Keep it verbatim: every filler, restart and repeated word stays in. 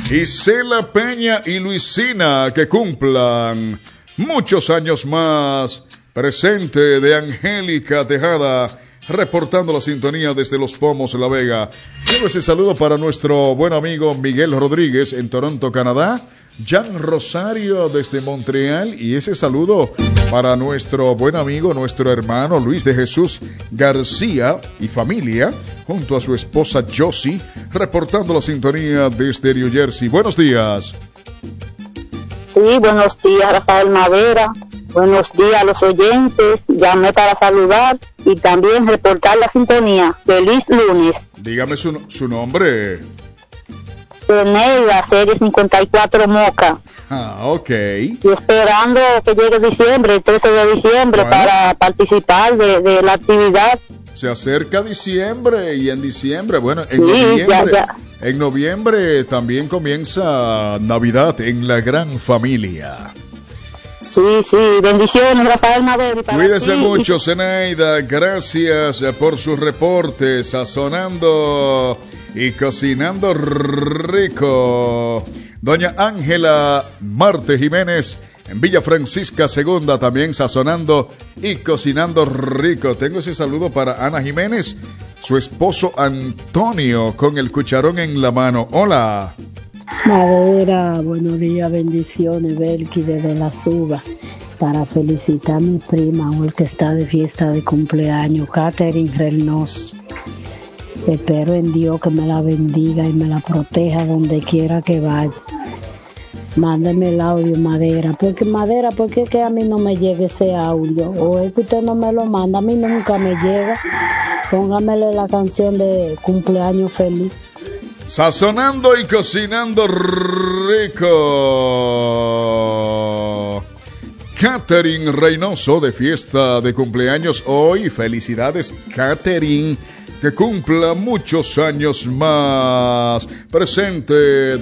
Isela Peña y Luisina, que cumplan muchos años más. Presente de Angélica Tejada, reportando la sintonía desde Los Pomos, La Vega. Tengo ese saludo para nuestro buen amigo Miguel Rodríguez en Toronto, Canadá. Jan Rosario desde Montreal. Y ese saludo para nuestro buen amigo, nuestro hermano Luis de Jesús García y familia, junto a su esposa Josie, reportando la sintonía desde New Jersey. Buenos días. Sí, buenos días, Rafael Madera. Buenos días a los oyentes. Llamé para saludar y también reportar la sintonía. Feliz lunes. Dígame su, su nombre. Teneida, serie cincuenta y cuatro Moca. Ah, ok. Y esperando que llegue diciembre, el trece de diciembre, bueno, para participar de, de la actividad. Se acerca diciembre y en diciembre, bueno, en sí, noviembre, ya, ya. en noviembre también comienza Navidad en la gran familia. Sí, sí, bendiciones, Rafael Madera. Cuídese ti. mucho, Zenaida, gracias por sus reportes, sazonando y cocinando rico. Doña Ángela Marte Jiménez en Villa Francisca Segunda, también sazonando y cocinando rico. Tengo ese saludo para Ana Jiménez, su esposo Antonio, con el cucharón en la mano. Hola. Madera, buenos días, bendiciones, Belki desde la Suba, para felicitar a mi prima hoy que está de fiesta de cumpleaños, Catherine Reynoso. Espero en Dios que me la bendiga y me la proteja donde quiera que vaya. Mándeme el audio, Madera, porque Madera, porque es que a mí no me llega ese audio, o es que usted no me lo manda, a mí nunca me llega. Póngamele la canción de cumpleaños feliz. Sazonando y cocinando rico. Catherine Reynoso de fiesta de cumpleaños hoy. Felicidades, Catherine. Que cumpla muchos años más. Presente